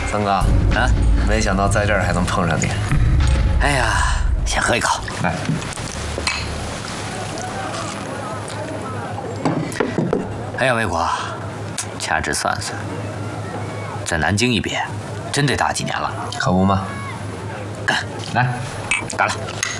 三哥啊，没想到在这儿还能碰上你。 哎呀，先喝一口。 来， 哎呀，魏国，掐指算算，在南京一别，真得大几年了。 可不吗？ 干， 来， 干了。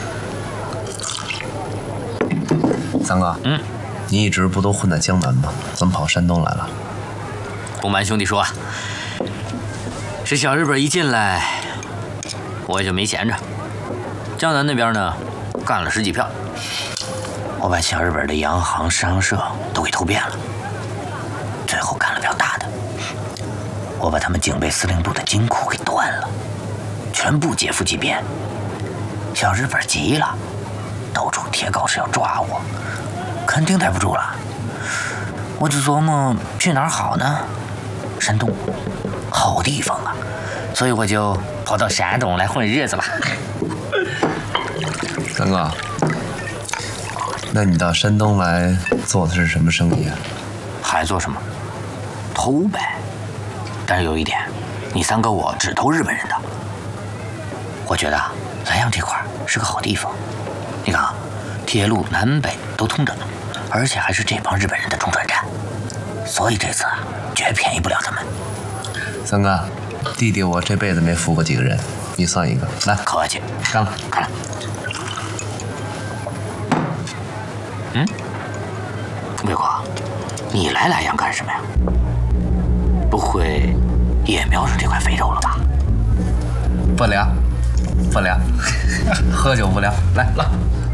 三哥，你一直不都混在江南吗？怎么跑山东来了？ 不瞒兄弟说啊，这小日本一进来，我也就没闲着。江南那边呢，干了10几票，我把小日本的洋行、商社都给偷遍了。最后干了票大的，我把他们警备司令部的金库给端了，全部劫富济贫。小日本急了，到处贴告示要抓我，肯定待不住了。我就琢磨去哪儿好呢？山东，好地方啊，所以我就跑到山东来混日子了。 三哥，那你到山东来做的是什么生意啊？ 还做什么？偷呗。但是有一点，你三哥我只偷日本人的。我觉得莱阳这块是个好地方，你看啊，铁路南北都通着呢，而且还是这帮日本人的中转站，所以这次啊，绝便宜不了他们。 三哥，弟弟我这辈子没服过几个人，你算一个。来， 客气。 干了， 干了。魏国，你来莱阳干什么呀？不会也瞄上这块肥肉了吧？ 不聊，不聊，喝酒不聊。来，